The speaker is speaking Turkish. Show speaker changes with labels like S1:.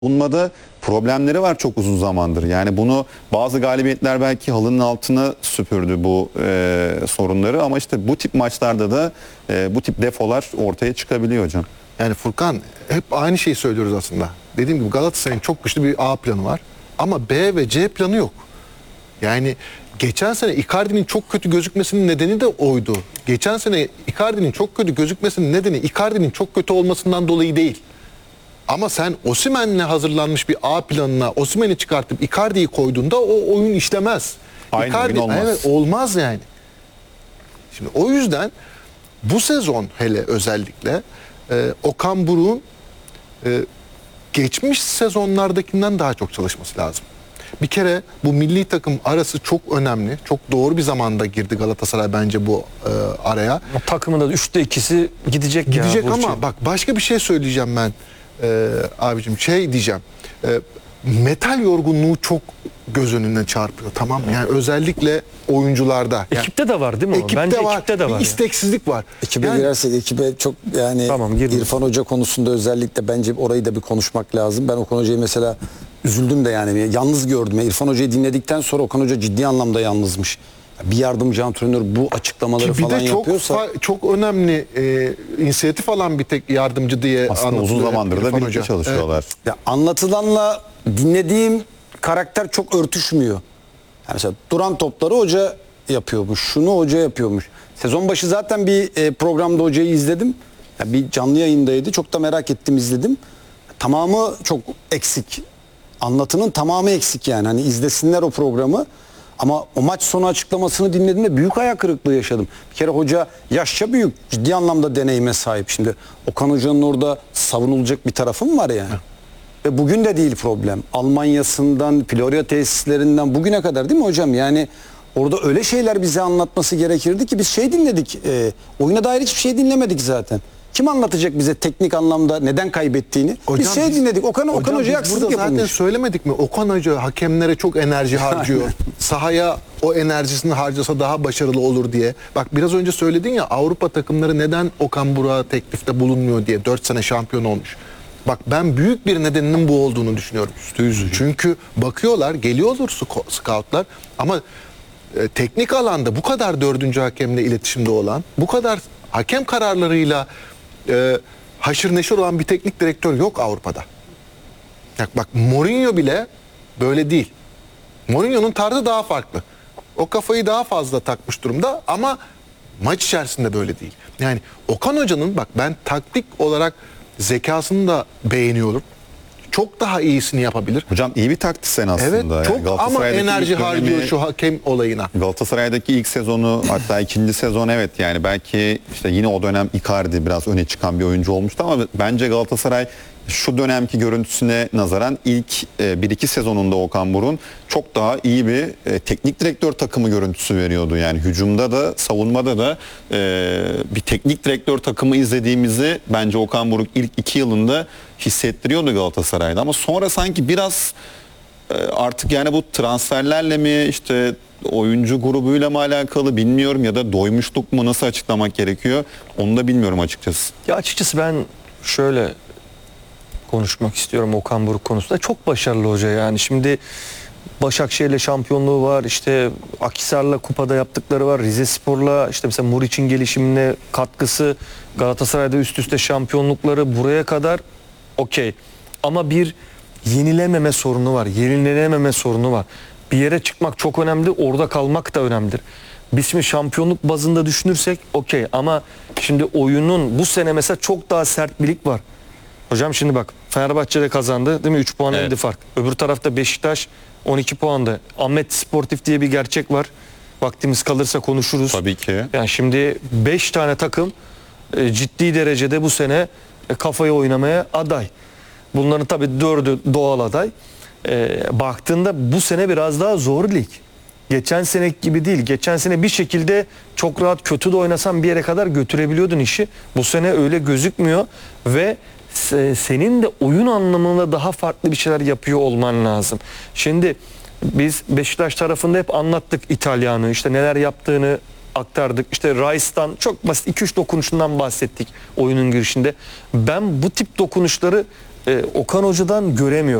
S1: Savunmada problemleri var çok uzun zamandır. Yani bunu bazı galibiyetler belki halının altına süpürdü bu sorunları ama işte bu tip maçlarda da bu tip defolar ortaya çıkabiliyor hocam.
S2: Yani Furkan hep aynı şeyi söylüyoruz aslında. Dediğim gibi Galatasaray'ın çok güçlü bir A planı var ama B ve C planı yok. Yani geçen sene Icardi'nin çok kötü gözükmesinin nedeni de oydu. Geçen sene Icardi'nin çok kötü gözükmesinin nedeni Icardi'nin çok kötü olmasından dolayı değil. Ama sen Osimhen'le hazırlanmış bir A planına Osimhen'i çıkartıp Icardi'yi koyduğunda o oyun işlemez.
S1: Aynı
S2: Icardi,
S1: oyun olmaz.
S2: Evet, olmaz yani. Şimdi o yüzden bu sezon hele özellikle Okan Buruk'un geçmiş sezonlardakinden daha çok çalışması lazım. Bir kere bu milli takım arası çok önemli. Çok doğru bir zamanda girdi Galatasaray bence bu araya.
S3: Takımın da 3'te 2'si gidecek ya.
S2: Gidecek
S3: Burçin.
S2: ama bak başka bir şey söyleyeceğim ben abicim. Şey diyeceğim. Metal yorgunluğu çok göz önüne çarpıyor, tamam mı? Yani özellikle oyuncularda. Yani
S3: Ekipte de var değil mi o?
S2: ekipte
S3: Bence
S2: var.
S3: ekipte de var.
S2: Bir isteksizlik var.
S4: Ekibe
S2: Yani-
S4: girersek ekibe çok yani
S3: Tamam, girdim.
S4: İrfan Hoca konusunda özellikle bence orayı da bir konuşmak lazım. Ben Okan Hoca'yı mesela üzüldüm de yani yalnız gördüm. Yani İrfan Hoca'yı dinledikten sonra Okan Hoca ciddi anlamda yalnızmış. Bir yardımcı antrenör bu açıklamaları
S2: Ki bir
S4: falan
S2: de çok
S4: yapıyorsa
S2: çok önemli inisiyatif alan bir tek yardımcı diye
S1: Aslında uzun
S2: anlatılıyor
S1: zamandır da
S2: İrfan
S1: birlikte
S2: Hoca.
S1: çalışıyorlar.
S4: ya anlatılanla dinlediğim karakter çok örtüşmüyor. Yani mesela duran topları hoca yapıyormuş, şunu hoca yapıyormuş. Sezon başı zaten bir programda hocayı izledim. Ya bir canlı yayındaydı. Çok da merak ettim, izledim. Tamamı çok eksik. Anlatının tamamı eksik yani. Hani izlesinler o programı. Ama o maç sonu açıklamasını dinlediğimde büyük hayal kırıklığı yaşadım. Bir kere hoca yaşça büyük, ciddi anlamda deneyime sahip. Şimdi Okan Hoca'nın orada savunulacak bir tarafı mı var yani? Ve bugün de değil problem. Almanya'sından, Florya tesislerinden bugüne kadar değil mi hocam? Yani orada öyle şeyler bize anlatması gerekirdi ki biz şey dinledik. Oyuna dair hiçbir şey dinlemedik zaten. Kim anlatacak bize teknik anlamda neden kaybettiğini?
S2: Hocam
S4: biz şey dinledik. Okan
S2: Hocam
S4: Hoca'ya
S2: biz
S4: haksızlık
S2: burada zaten
S4: yapılmış.
S2: söylemedik mi? Okan Hoca hakemlere çok enerji harcıyor. Sahaya o enerjisini harcasa daha başarılı olur diye. Bak biraz önce söyledin ya, Avrupa takımları neden Okan Buruk'a teklifte bulunmuyor diye 4 sene şampiyon olmuş. Bak ben büyük bir nedeninin bu olduğunu düşünüyorum. Çünkü bakıyorlar, geliyorlar scoutlar ama teknik alanda bu kadar dördüncü hakemle iletişimde olan, bu kadar hakem kararlarıyla haşır neşir olan bir teknik direktör yok Avrupa'da. Bak Mourinho bile böyle değil. Mourinho'nun tarzı daha farklı. O kafayı daha fazla takmış durumda ama maç içerisinde böyle değil. Yani Okan Hoca'nın bak ben taktik olarak zekasını da beğeniyorum. Çok daha iyisini yapabilir.
S1: Hocam iyi bir taktisyen aslında.
S2: Evet
S1: Yani
S2: çok ama
S1: Galatasaray'daki
S2: enerji
S1: ilk dönemi-
S2: harcıyor şu hakem olayına.
S1: Galatasaray'daki ilk sezonu hatta ikinci sezon evet yani belki işte yine o dönem Icardi biraz öne çıkan bir oyuncu olmuştu ama bence Galatasaray şu dönemki görüntüsüne nazaran ilk 1-2 sezonunda Okan Buruk'un çok daha iyi bir teknik direktör takımı görüntüsü veriyordu. Yani hücumda da savunmada da bir teknik direktör takımı izlediğimizi bence Okan Buruk ilk 2 yılında hissettiriyordu Galatasaray'da ama sonra sanki biraz artık yani bu transferlerle mi işte oyuncu grubuyla mı alakalı bilmiyorum ya da doymuşluk mu, nasıl açıklamak gerekiyor onu da bilmiyorum açıkçası.
S3: Ya açıkçası ben şöyle konuşmak istiyorum Okan Buruk konusunda. Çok başarılı hoca yani. Şimdi Başakşehir'le şampiyonluğu var. İşte Akhisar'la kupada yaptıkları var. Rizespor'la işte mesela Muriç'in gelişimine katkısı, Galatasaray'da üst üste şampiyonlukları buraya kadar okey. Ama bir yenilememe sorunu var. Yenilenememe sorunu var. Bir yere çıkmak çok önemli. Orada kalmak da önemlidir. Biz şimdi şampiyonluk bazında düşünürsek okey. Ama şimdi oyunun bu sene mesela çok daha sert bir lig var. Hocam şimdi bak Fenerbahçe'de kazandı değil mi? 3 puan indi fark. Öbür tarafta Beşiktaş 12 puanda. Ahmet Sportif diye bir gerçek var. Vaktimiz kalırsa konuşuruz.
S1: Tabii ki.
S3: Yani şimdi 5 tane takım ciddi derecede bu sene kafayı oynamaya aday. Bunların tabii 4'ü doğal aday. Baktığında bu sene biraz daha zor lig. Geçen sene gibi değil. Geçen sene bir şekilde çok rahat kötü de oynasan bir yere kadar götürebiliyordun işi. Bu sene öyle gözükmüyor ve senin de oyun anlamında daha farklı bir şeyler yapıyor olman lazım. Şimdi biz Beşiktaş tarafında hep anlattık İtalyan'ı, işte neler yaptığını aktardık. İşte Rice'tan çok basit 2-3 dokunuşundan bahsettik oyunun girişinde. Ben bu tip dokunuşları Okan Hoca'dan göremiyorum.